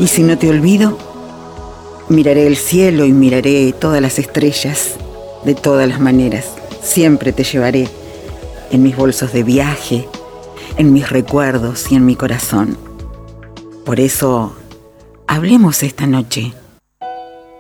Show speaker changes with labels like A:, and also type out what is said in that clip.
A: Y si no te olvido, miraré el cielo y miraré todas las estrellas de todas las maneras. Siempre te llevaré en mis bolsos de viaje, en mis recuerdos y en mi corazón. Por eso, hablemos esta noche